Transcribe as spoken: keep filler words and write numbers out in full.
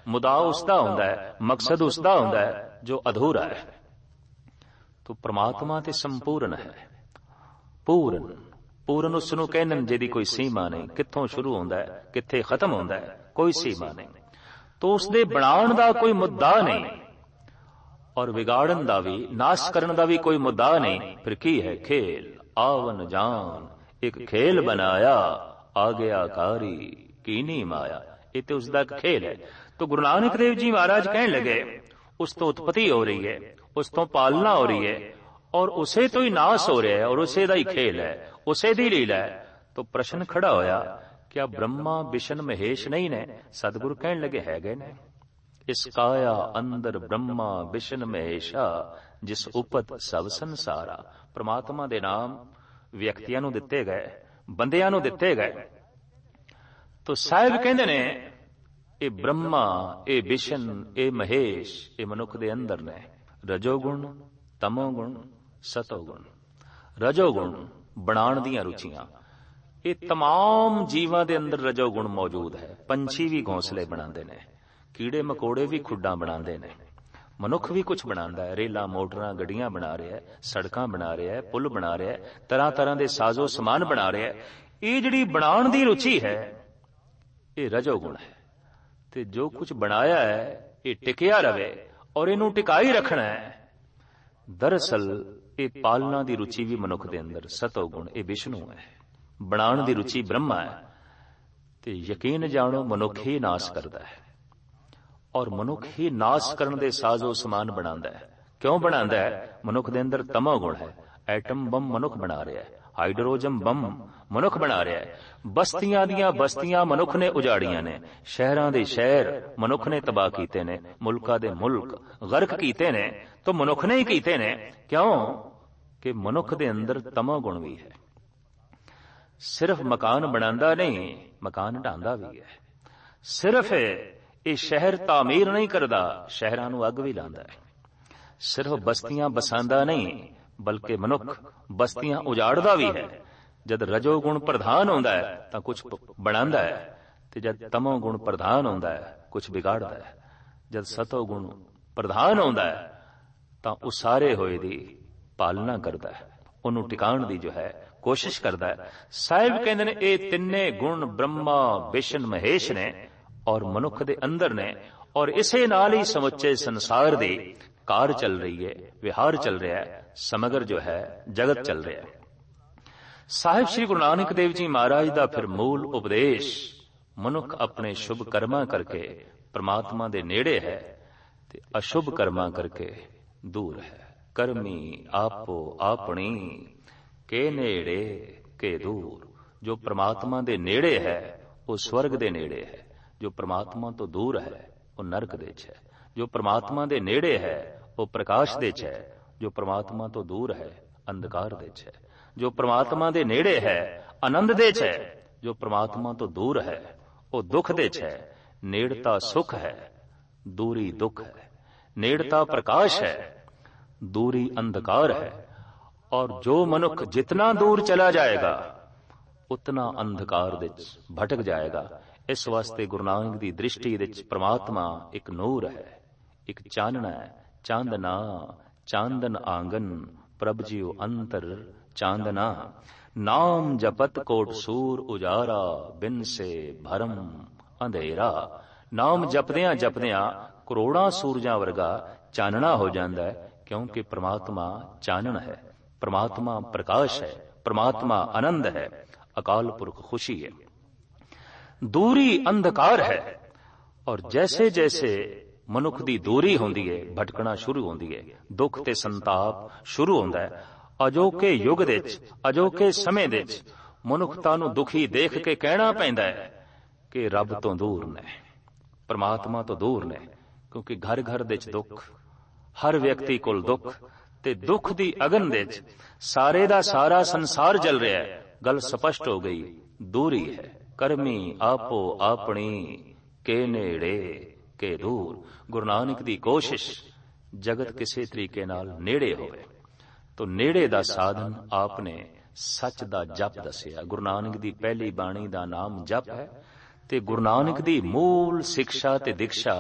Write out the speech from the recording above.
ਮੁਦਾ ਉਸਦਾ ਹੁੰਦਾ ਹੈ, ਮਕਸਦ ਉਸਦਾ ਹੁੰਦਾ ਹੈ ਜੋ ਅਧੂਰਾ ਹੈ। ਤੋ ਪ੍ਰਮਾਤਮਾ ਤੇ ਸੰਪੂਰਨ ਹੈ, ਪੂਰਨ। ਪੂਰਨ ਉਸ ਨੂੰ ਕਹਿੰਦੇ ਜਿਹਦੀ ਕੋਈ ਸੀਮਾ ਨਹੀਂ, ਕਿੱਥੋਂ ਸ਼ੁਰੂ ਹੁੰਦਾ ਹੈ ਕਿੱਥੇ ਖਤਮ ਹੁੰਦਾ ਹੈ, ਕੋਈ ਸੀਮਾ ਨਹੀਂ। ਤੋ ਉਸਦੇ ਬਣਾਉਣ ਦਾ ਕੋਈ ਮੁੱਦਾ ਨਹੀਂ, ਔਰ ਵਿਗਾੜਨ ਦਾ ਵੀ, ਨਾਸ਼ ਕਰਨ ਦਾ ਵੀ ਕੋਈ ਮੁੱਦਾ ਨਹੀਂ। ਫਿਰ ਕੀ ਹੈ? ਖੇਲ ਆਵਨ ਜਾਨ, ਇੱਕ ਖੇਲ ਬਣਾਇਆ, ਆਗਿਆਕਾਰੀ ਕੀਨੀ ਮਾਇਆ। ਇਹ ਤੇ ਉਸਦਾ ਇੱਕ ਖੇਲ ਹੈ। ਤੋ ਗੁਰੂ ਨਾਨਕ ਦੇਵ ਜੀ ਮਹਾਰਾਜ ਕਹਿਣ ਲੱਗੇ ਉਸ ਤੋਂ ਉਤਪਤੀ ਹੋ ਰਹੀ ਹੈ, ਉਸ ਤੋਂ ਪਾਲਣਾ ਹੋ ਰਹੀ ਹੈ, ਔਰ ਉਸੇ ਤੋਂ ਹੀ ਨਾਸ ਹੋ ਰਿਹਾ ਹੈ, ਔਰ ਉਸੇ ਦਾ ਹੀ ਖੇਲ ਹੈ, ਉਸੇ ਦੀ ਲੀਲਾ ਹੈ। ਤੋ ਪ੍ਰਸ਼ਨ ਖੜਾ ਹੋਇਆ, ਕਿਆ ਬ੍ਰਹਮਾ ਵਿਸ਼ਨ ਮਹੇਸ਼ ਨਹੀਂ ਨੇ? ਸਤਿਗੁਰੂ ਕਹਿਣ ਲੱਗੇ ਹੈਗੇ ਨੇ। ਇਸ ਕਾਇਆ ਅੰਦਰ ਬ੍ਰਹਮਾ ਵਿਸ਼ਨ ਮਹੇਸ਼ਾ, ਜਿਸ ਉਪਤ ਸਭ ਸੰਸਾਰਾ। ਪ੍ਰਮਾਤਮਾ ਦੇ ਨਾਮ ਵਿਅਕਤੀਆਂ ਨੂੰ ਦਿੱਤੇ ਗਏ, ਬੰਦਿਆਂ ਨੂੰ ਦਿੱਤੇ ਗਏ। ਤੋ ਸਾਹਿਬ ਕਹਿੰਦੇ ਨੇ ਇਹ ਬ੍ਰਹਮਾ, ਇਹ ਵਿਸ਼ਨ, ਇਹ ਮਹੇਸ਼, ਇਹ ਮਨੁੱਖ ਦੇ ਅੰਦਰ ਨੇ। ਰਜੋਗੁਣ, ਤਮੋਗੁਣ, ਸਤੋਗੁਣ। ਰਜੋਗੁਣ ਬਣਾਉਣ ਦੀਆਂ ਰੁਚੀਆਂ, ਇਹ ਤਮਾਮ ਜੀਵਾਂ ਦੇ ਅੰਦਰ ਰਜੋਗੁਣ ਮੌਜੂਦ ਹੈ। ਪੰਛੀ ਵੀ ਘੋਂਸਲੇ ਬਣਾਉਂਦੇ ਨੇ, ਕੀੜੇ ਮਕੌੜੇ ਵੀ ਖੁੱਡਾਂ ਬਣਾਉਂਦੇ ਨੇ, ਮਨੁੱਖ ਵੀ ਕੁਝ ਬਣਾਉਂਦਾ ਹੈ। ਰੇਲਾਂ, ਮੋਟਰਾਂ, ਗੱਡੀਆਂ ਬਣਾ ਰਿਹਾ ਹੈ, ਸੜਕਾਂ ਬਣਾ ਰਿਹਾ ਹੈ, ਪੁਲ ਬਣਾ ਰਿਹਾ ਹੈ, ਤਰ੍ਹਾਂ ਤਰ੍ਹਾਂ ਦੇ ਸਾਜ਼ੋ ਸਮਾਨ ਬਣਾ ਰਿਹਾ ਹੈ। ਇਹ ਜਿਹੜੀ ਬਣਾਉਣ ਦੀ ਰੁਚੀ ਹੈ ਇਹ ਰਜੋਗੁਣ ਹੈ। ਤੇ ਜੋ ਕੁਝ ਬਣਾਇਆ ਹੈ ਇਹ ਟਿਕਿਆ ਰਵੇ ਔਰ ਇਹਨੂੰ ਟਿਕਾਈ ਰੱਖਣਾ ਹੈ। ਦਰਅਸਲ ਇਹ ਪਾਲਣਾ ਦੀ ਰੁਚੀ ਵੀ ਮਨੁੱਖ ਦੇ ਅੰਦਰ ਸਤੋਗੁਣ, ਇਹ ਵਿਸ਼ਨੂੰ ਹੈ। ਬਣਾਉਣ ਦੀ ਰੁਚੀ ਬ੍ਰਹਮਾ ਹੈ। ਤੇ ਯਕੀਨ ਜਾਣੋ ਮਨੁੱਖ ਹੀ ਨਾਸ ਕਰਦਾ ਹੈ, ਔਰ ਮਨੁੱਖ ਹੀ ਨਾਸ ਕਰਨ ਦੇ ਸਾਜ਼ੋ ਸਮਾਨ ਬਣਾਉਂਦਾ ਹੈ। ਕਿਉਂ ਬਣਾਉਂਦਾ ਹੈ? ਮਨੁੱਖ ਦੇ ਅੰਦਰ ਤਮੋ ਗੁਣ ਹੈ। ਐਟਮ ਬੰਬ ਮਨੁੱਖ ਬਣਾ ਰਿਹਾ ਹੈ, ਹਾਈਡਰੋਜਨ ਬੰਬ ਮਨੁੱਖ ਬਣਾ ਰਿਹਾ ਹੈ, ਬਸਤੀਆਂ ਦੀਆਂ ਬਸਤੀਆਂ ਮਨੁੱਖ ਨੇ ਉਜਾੜੀਆਂ ਨੇ, ਸ਼ਹਿਰਾਂ ਦੇ ਸ਼ਹਿਰ ਮਨੁੱਖ ਨੇ ਤਬਾਹ ਕੀਤੇ ਨੇ, ਮੁਲਕਾਂ ਦੇ ਮੁਲਕ ਗਰਕ ਕੀਤੇ ਨੇ, ਤਾਂ ਮਨੁੱਖ ਨੇ ਹੀ ਕੀਤੇ ਨੇ। ਕਿਉਂ? ਕਿ ਮਨੁੱਖ ਦੇ ਅੰਦਰ ਤਮੋ ਗੁਣ ਵੀ ਹੈ। ਸਿਰਫ ਮਕਾਨ ਬਣਾਉਂਦਾ ਨਹੀਂ, ਮਕਾਨ ਢਾਂਦਾ ਵੀ ਹੈ। ਸਿਰਫ ਇਹ ਸ਼ਹਿਰ ਤਾਮੀਰ ਨਹੀਂ ਕਰਦਾ, ਸ਼ਹਿਰਾਂ ਨੂੰ ਅੱਗ ਵੀ ਲਾਉਂਦਾ ਹੈ। ਸਿਰਫ ਬਸਤੀਆਂ ਬਸਾਂਦਾ ਨਹੀਂ, ਬਲਕਿ ਮਨੁੱਖ ਬਸਤੀਆਂ ਉਜਾੜਦਾ ਵੀ ਹੈ। ਜਦ ਰਜੋ ਗੁਣ ਪ੍ਰਧਾਨ ਹੁੰਦਾ ਹੈ ਤਾਂ ਕੁਝ ਬਣਾਉਂਦਾ ਹੈ, ਤੇ ਜਦ ਤਮੋ ਗੁਣ ਪ੍ਰਧਾਨ ਹੁੰਦਾ ਹੈ ਕੁਝ ਵਿਗਾੜਦਾ ਹੈ। ਜਦ ਸਤੋ ਗੁਣ ਪ੍ਰਧਾਨ ਹੁੰਦਾ ਹੈ ਤਾਂ ਉਸਾਰੇ ਹੋਏ ਦੀ ਪਾਲਣਾ ਕਰਦਾ ਹੈ, ਉਹਨੂੰ ਟਿਕਾਣ ਦੀ ਜੋ ਹੈ ਕੋਸ਼ਿਸ਼ ਕਰਦਾ ਹੈ। ਸਾਹਿਬ ਕਹਿੰਦੇ ਨੇ ਇਹ ਤਿੰਨੇ ਗੁਣ ਬ੍ਰਹਮਾ ਵਿਸ਼ਨ ਮਹੇਸ਼ ਨੇ ਔਰ ਮਨੁੱਖ ਦੇ ਅੰਦਰ ਨੇ, ਔਰ ਇਸੇ ਨਾਲ ਹੀ ਸਮੁੱਚੇ ਸੰਸਾਰ ਦੀ ਕਾਰ ਚੱਲ ਰਹੀ ਹੈ, ਵਿਹਾਰ ਚੱਲ ਰਿਹਾ ਹੈ, ਸਮਗਰ ਜੋ ਹੈ ਜਗਤ ਚੱਲ ਰਿਹਾ ਹੈ। ਸਾਹਿਬ ਸ੍ਰੀ ਗੁਰੂ ਨਾਨਕ ਦੇਵ ਜੀ ਮਹਾਰਾਜ ਦਾ ਫਿਰ ਮੂਲ ਉਪਦੇਸ਼, ਮਨੁੱਖ ਆਪਣੇ ਸ਼ੁਭ ਕਰਮਾਂ ਕਰਕੇ ਪ੍ਰਮਾਤਮਾ ਦੇ ਨੇੜੇ ਹੈ ਤੇ ਅਸ਼ੁਭ ਕਰਮਾਂ ਕਰਕੇ ਦੂਰ ਹੈ। ਕਰਮੀ ਆਪੋ ਆਪਣੀ ਕੇ ਨੇੜੇ ਕੇ ਦੂਰ। ਜੋ ਪ੍ਰਮਾਤਮਾ ਦੇ ਨੇੜੇ ਹੈ ਉਹ ਸਵਰਗ ਦੇ ਨੇੜੇ ਹੈ, ਜੋ ਪ੍ਰਮਾਤਮਾ ਤੋਂ ਦੂਰ ਹੈ ਉਹ ਨਰਕ ਦੇ ਚ ਹੈ। ਜੋ ਪ੍ਰਮਾਤਮਾ ਦੇ ਨੇੜੇ ਹੈ ਉਹ ਪ੍ਰਕਾਸ਼ ਦੇ ਚ ਹੈ, ਜੋ ਪ੍ਰਮਾਤਮਾ ਤੋਂ ਦੂਰ ਹੈ ਅੰਧਕਾਰ ਦੇ ਚ ਹੈ। ਜੋ ਪ੍ਰਮਾਤਮਾ ਦੇ ਨੇੜੇ ਹੈ ਆਨੰਦ ਦੇ ਚ ਹੈ, ਜੋ ਪ੍ਰਮਾਤਮਾ ਤੋਂ ਦੂਰ ਹੈ ਉਹ ਦੁੱਖ ਦੇ ਚ ਹੈ। ਨੇੜਤਾ ਸੁਖ ਹੈ, ਦੂਰੀ ਦੁੱਖ ਹੈ। ਨੇੜਤਾ ਪ੍ਰਕਾਸ਼ ਹੈ, ਦੂਰੀ ਅੰਧਕਾਰ ਹੈ। ਔਰ ਜੋ ਮਨੁੱਖ ਜਿਤਨਾ ਦੂਰ ਚਲਾ ਜਾਏਗਾ ਉਤਨਾ ਅੰਧਕਾਰ ਵਿੱਚ ਭਟਕ ਜਾਏਗਾ। ਇਸ ਵਾਸਤੇ ਗੁਰੂ ਨਾਨਕ ਦੀ ਦ੍ਰਿਸ਼ਟੀ ਵਿੱਚ ਪ੍ਰਮਾਤਮਾ ਇੱਕ ਨੂਰ ਹੈ, ਇੱਕ ਚਾਨਣਾ ਹੈ। ਚਾਂਦਨਾ ਚਾਂਦਨ ਆਂਗਨ ਪ੍ਰਭ ਜੀਉ ਅੰਤਰ ਚਾਂਦਨਾ। ਨਾਮ ਜਪਤ ਕੋਟ ਸੂਰ ਉਜਾਰਾ, ਬਿਨ ਸੇ ਭਰਮ ਅੰਧੇਰਾ। ਨਾਮ ਜਪਦਿਆਂ ਜਪਦਿਆਂ ਕਰੋੜਾਂ ਸੂਰਜਾਂ ਵਰਗਾ ਚਾਨਣਾ ਹੋ ਜਾਂਦਾ ਹੈ, ਕਿਉਂਕਿ ਪ੍ਰਮਾਤਮਾ ਚਾਨਣ ਹੈ, ਪ੍ਰਮਾਤਮਾ ਪ੍ਰਕਾਸ਼ ਹੈ, ਪ੍ਰਮਾਤਮਾ ਆਨੰਦ ਹੈ, ਅਕਾਲ ਪੁਰਖ ਖੁਸ਼ੀ ਹੈ। ਦੂਰੀ ਅੰਧਕਾਰ ਹੈ। ਔਰ ਜੈਸੇ ਜੈਸੇ ਮਨੁੱਖ ਦੀ ਦੂਰੀ ਹੁੰਦੀ ਹੈ ਭਟਕਣਾ ਸ਼ੁਰੂ ਹੁੰਦੀ ਹੈ, ਦੁੱਖ ਤੇ ਸੰਤਾਪ ਸ਼ੁਰੂ ਹੁੰਦਾ ਹੈ। ਅਜੋਕੇ ਯੁੱਗ ਦੇ ਵਿੱਚ, ਅਜੋਕੇ ਸਮੇਂ ਦੇ ਵਿੱਚ ਮਨੁੱਖਤਾ ਨੂੰ ਦੁਖੀ ਦੇਖ ਕੇ ਕਹਿਣਾ ਪੈਂਦਾ ਹੈ ਕਿ ਰੱਬ ਤੋਂ ਦੂਰ ਨੇ, ਪ੍ਰਮਾਤਮਾ ਤੋਂ ਦੂਰ ਨੇ। ਕਿਉਂਕਿ ਘਰ ਘਰ ਦੇ ਵਿੱਚ ਦੁੱਖ, ਹਰ ਵਿਅਕਤੀ ਕੋਲ ਦੁੱਖ, ਤੇ ਦੁੱਖ ਦੀ ਅਗਨ ਦੇ ਵਿੱਚ ਸਾਰੇ ਦਾ ਸਾਰਾ ਸੰਸਾਰ ਜਲ ਰਿਹਾ ਹੈ। ਗੱਲ ਸਪਸ਼ਟ ਹੋ ਗਈ, ਦੂਰੀ ਹੈ। ਕਰਮੀ ਆਪੋ ਆਪਣੀ ਕੇ ਨੇੜੇ ਕੇ ਦੂਰ। ਗੁਰੂ ਨਾਨਕ ਦੀ ਕੋਸ਼ਿਸ਼ ਜਗਤ ਕਿਸੇ ਤਰੀਕੇ ਨਾਲ ਨੇੜੇ ਹੋਵੇ, ਤੋ ਨੇੜੇ ਦਾ ਸਾਧਨ ਆਪਨੇ ਸੱਚ ਦਾ ਜਪ ਦੱਸਿਆ। ਗੁਰੂ ਨਾਨਕ ਦੀ ਪਹਿਲੀ ਬਾਣੀ ਦਾ ਨਾਮ ਜਪ ਹੈ, ਤੇ ਗੁਰੂ ਨਾਨਕ ਦੀ ਮੂਲ ਸਿੱਖਿਆ ਤੇ ਦੀਕਸ਼ਾ